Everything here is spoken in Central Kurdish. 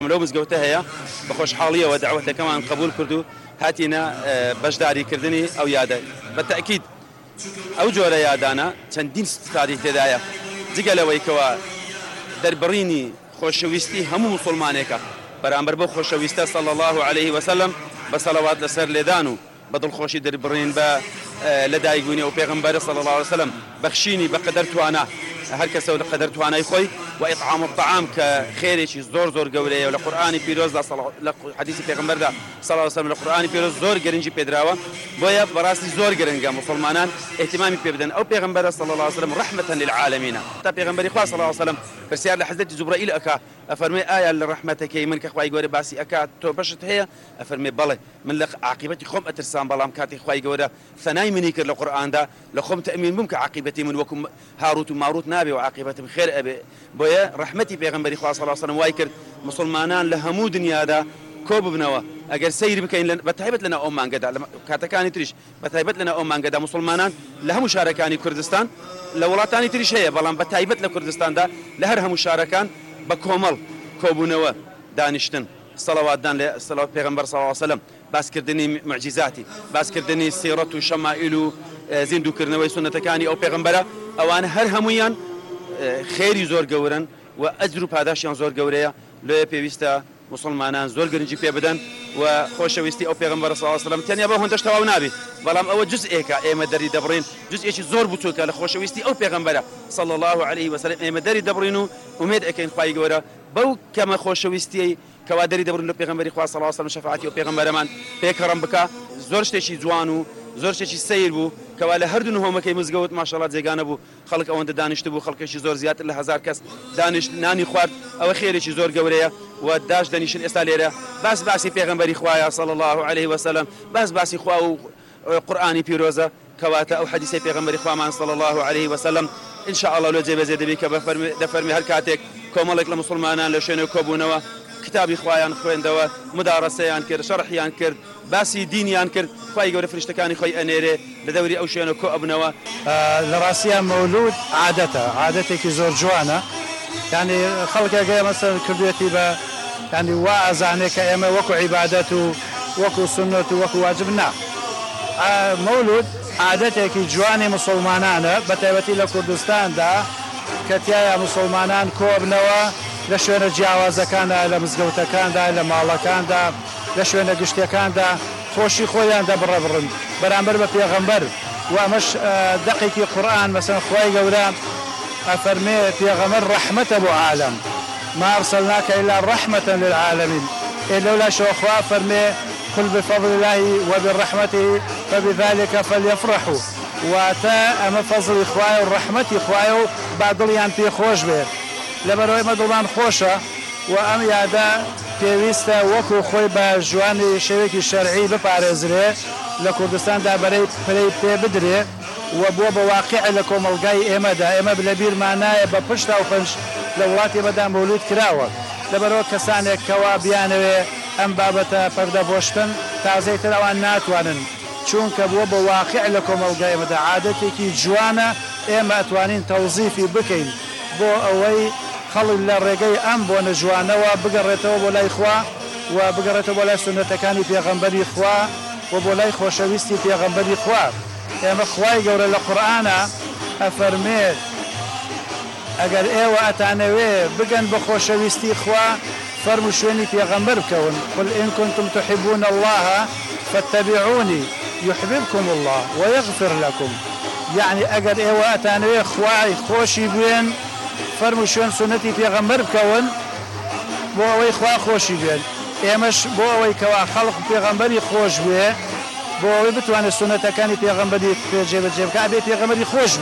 لو مزگەوتە هەیە بە خۆشحاڵیەوە دعوەتەکەمان قبول کرد و هاتینە بەشداریکردنی ئەو یادە بە تەئکید ئەو جۆرە یادانە چەندین ستاری تێدایە جگە لەوەی کەوە دەربڕینی خۆشەویستی هەموو موسڵمانێکە بەرامبەر بەو خۆشەویستە صلی الله عليه وسلم بە سەڵەوات لەسەر لێدان و بە دڵخۆشی دەربڕین بە لەدایکبوونی ئەو پێغەمبەر صلی الله عليه وسلم بەخشینی بەقەدەر توانە هەر کەسە لە قەدەر توانای خۆی و ئیطعام الطعام کە خێرێکی زۆر گەورەیە و لە قورئانی پیرۆزدا لە حەدیثی پێغەمبەردا صلی الله عليه وسلم لە قورئانی پیرۆز زۆر گرنگی پێدراوە بۆیە بەڕاستی زۆر گرنگە مسلمانان اهتمامی پێ بدەن ئەو پێغەمبەرە صلی الله عليه وسلم رحمة للعالمین تا پێغەمبەری خوا صلی الله عليه وسلم پرسیار لە حەزرەتی جوبرائیل ئەکا ئەفەرمێ ئایا لە ڕەحمەتەکەی من کە خوای گەورە باسی ئەکات تۆ بەشت هەیە ئەفەرمێ بەڵێ من لە عاقبەتی خۆم ئەترسام بەڵام کاتی خوای گەورە ثەنای منی کرد لە قورئاندا لە خۆم تەئمین بووم کە عاقبەتی من وەکو هاروت و ماروت نابێ و عاقبەتم خێر ئەبێ بۆیە ڕەحمەتی پێغەمبەری خوا صلی الله عليه وسلم وای کرد مسلمانان لە هەموو دنیادا کۆ ببنەوە ئەگەر سەیر بکەین بەتایبەت لەناو ئەو مانگەدا لە کاتەکانی تریش بەتایبەت لەناو ئەو مانگەدا مسلمانان لە هەموو شارەکانی کوردستان لە وڵاتانی تریش هەیە بەڵام بەتایبەت لە کوردستاندا لە هەر هەموو شارەکان بە کۆمەڵ کۆبوونەوە دانیشتن سەڵەواتدان لە سەڵاوات پێغەمبەر صلی الله عليه وسلم باسکردنی معجزاتی باسکردنی سیرەت و شەمائیل و زیندووکردنەوەی سونەتەکانی ئەو پێغەمبەرە ئەوانە هەر هەموویان خێری زۆر گەورن و ئەجر و پاداشیان زۆر گەورەیە لێ پێویستە مسلمانان زۆر گرنگی پێ بدەن و خۆشەویستی ئەو پێغەمبەر صلی الله عليه وسلم تەنیا بە هەندەش تەواو نابێت بەڵام ئەوە جزئێکە ئێمە دەری دەبڕین جزئێکی زۆر بچووکە لە خۆشەویستی ئەو پێغەمبەرە صلی الله عليه وسلم ئێمە دەری دەبڕین و ئومێد ئەکەین خوای گەورە بەو کەمە خۆشەویستی کەوا دەری دەبڕین لە پێغەمبەری خوا صلی الله عليه وسلم شەفاعەتی ئەو پێغەمبەرەمان پێکەڕەم بکە زۆر شتێکی جوان و زۆر شتێکی سەیر بوو کەوا لە هەردوو هۆمەکەی مزگەوت ماشەڵڵا جێگانە بوو خەڵک ئەوەندە دانیشت بوو خەڵکێکی زۆر زیاتر لە 1000 کەس دانیشت نانی خوارد ئەوە خێرێکی زۆر گەورەیە و داش دەنیشن ئێستا لێرە باسی پێغەمبەری خوایە صلی الله عليه وسلم باسی خوا و قورئانی پیرۆزە کەواتە ئەو حەدیثی پێغەمبەری خوامان صلی الله عليه وسلم ان شاء الله لۆ جێبەجێ دەبێت کە دەفەرمی هەر کاتێک کۆمەڵێک لە مسلمانان لە شوێنێ کۆبوونەوە کتابی خوایان خوێندەوە مدارەسەیان کرد شەرحیان کرد باسی دینیان کرد خوای گەورە فریشتەکانی خۆی ئەنێرێ لە دەوری ئەو شوێنە کۆ ئەبنەوە لە ڕاستیان مەولود عادەتێکی زۆر جوانە یعنی خەڵکێکە مەسەڵەن کردوێتی بە یعنی وا ئەزانێ کە ئێمە وەکو عیبادەت و وەکو سنت و وەکو واجب نا مەولود عادەتێکی جوانی مسلمانانە بەتایبەتی لە کوردستاندا کە تایە مسلمانان کۆبنەوە لە شوێنە جیاوازەکاندا لە مزگەوتەکاندا لە ماڵەکاندا لە شوێنە گشتەکاندا خۆشی خۆیان دەبڕەبڕن بەرامبەر بە پێغەمبەر و ئەمەش دەقێکی قورئان مەسەڵەن خوای گەورە ئەفەرمێ پێغەمبەر ڕەحمەتە بۆ عالەم ما أرسلناك إلا رحمة للعالمين لولا شو أخوة فرمي قل بفضل الله وبرحمته فبذلك فليفرحوا واتا أما فضل إخوائي ورحمة إخوائي بعد ليان في خوش به لبروي مدلان خوشة وأم يادا پێویستە وەکو خۆی بە ژوانی شێوەیەکی شەرعی بپارێزرێ لە کوردستان دا بەرەی پرەی پێ بدرێ و بۆ بە واقع لە کۆمەڵگای ئێمەدا ئێمە لە بیرمان نایە بە پشتا و پنج لە وڵاتی ئێمەدا مەولود کراوە لەبەرەوە کەسانێک کەوا بیانەوێ ئەم بابەتە پەردە بۆشتن تازەیتر ئەوان ناتوانن چونکە بۆ بە واقع لە کۆمەڵگای ئێمەدا عادەتێکی جوانە ئێمە ئەتوانین تەوزیفی بکەین بۆ ئەوەی خەڵک لە ڕێگەی ئەم بۆ نەجوانەوە بگەڕێتەوە بۆ لای خوا و بگەڕێتەوە بۆ لای سونەتەکانی پێغەمبەری خوا و بۆ لای خۆشەویستی پێغەمبەری خوا ئێمە خوای گەورە لە قورئانە ئەفەرمێت ئەگەر ئێوە ئەتانەوێ بگەن بە خۆشەویستی خوا فەرمو شوێنی پێغەمبەر بکەون قل إن كنتم تحبون الله فاتبعوني يحببكم الله ويغفر لكم يعني ئەگەر ئێوە ئەتانەوێ خوای خۆشی بوێن فەرمو شوێن سونەتی پێغەمبەر بکەون بۆ ئەوەی خوا خۆشی بێن ئێمەش بۆ ئەوەی کەوا خەڵق پێغەمبەری خۆش بێ بۆ ئەوەی بتوانێت سونەتەکانی پێغەمبەری جێبەجێ بکات بێ پێغەمبەری خۆش